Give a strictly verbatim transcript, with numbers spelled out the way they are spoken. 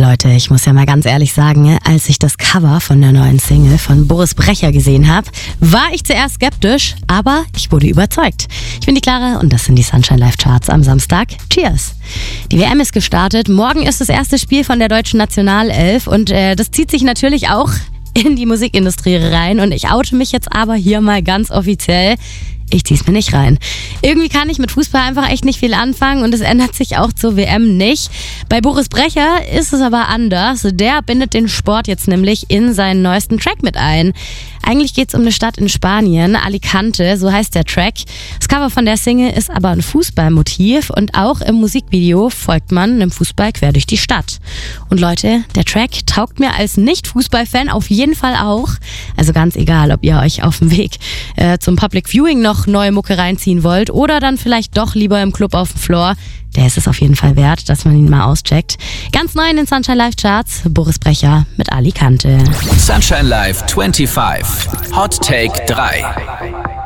Leute, ich muss ja mal ganz ehrlich sagen, als ich das Cover von der neuen Single von Boris Brejcha gesehen habe, war ich zuerst skeptisch, aber ich wurde überzeugt. Ich bin die Clara und das sind die Sunshine Live Charts am Samstag. Cheers! Die W M ist gestartet, morgen ist das erste Spiel von der deutschen Nationalelf und äh, das zieht sich natürlich auch in die Musikindustrie rein und ich oute mich jetzt aber hier mal ganz offiziell. Ich zieh's mir nicht rein. Irgendwie kann ich mit Fußball einfach echt nicht viel anfangen und es ändert sich auch zur W M nicht. Bei Boris Brejcha ist es aber anders. Der bindet den Sport jetzt nämlich in seinen neuesten Track mit ein. Eigentlich geht's um eine Stadt in Spanien, Alicante, so heißt der Track. Das Cover von der Single ist aber ein Fußballmotiv und auch im Musikvideo folgt man einem Fußball quer durch die Stadt. Und Leute, der Track taugt mir als Nicht-Fußball-Fan auf jeden Fall auch. Also ganz egal, ob ihr euch auf dem Weg äh, zum Public Viewing noch neue Mucke reinziehen wollt oder dann vielleicht doch lieber im Club auf dem Floor. Der ist es auf jeden Fall wert, dass man ihn mal auscheckt. Ganz neu in den Sunshine Live Charts, Boris Brejcha mit Alicante. Sunshine Live fünfundzwanzig. Hot Take drei.